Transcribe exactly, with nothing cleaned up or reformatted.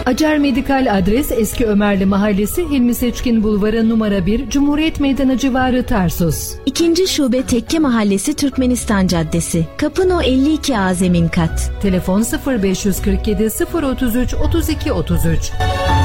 Acar Medikal adres Eski Ömerli Mahallesi, Hilmi Seçkin Bulvarı numara bir, Cumhuriyet Meydanı civarı, Tarsus. İkinci şube Tekke Mahallesi, Türkmenistan Caddesi, Kapı No elli iki A zemin kat. Telefon sıfır beş kırk yedi sıfır otuz üç otuz iki otuz üç.